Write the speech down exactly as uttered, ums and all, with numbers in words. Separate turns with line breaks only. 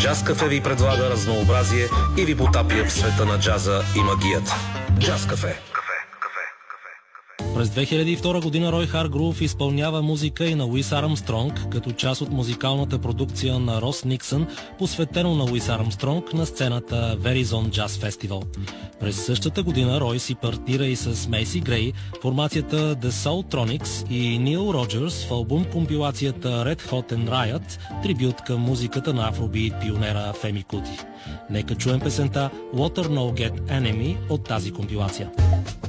Джаз Кафе ви предлага разнообразие и ви потапя в света на джаза и магията. Джаз Кафе.
През две хиляди и втора година Рой Харгрув изпълнява музика и на Луис Армстронг, като част от музикалната продукция на Рос Никсън, посветено на Луис Армстронг на сцената Verizon Jazz Festival. През същата година Рой си партнира и с Мейси Грей, формацията The Soultronics и Нил Роджерс в албум-компилацията Red Hot and Riot, трибют към музиката на афробит пионера Феми Кути. Нека чуем песента Water No Get Enemy от тази компилация.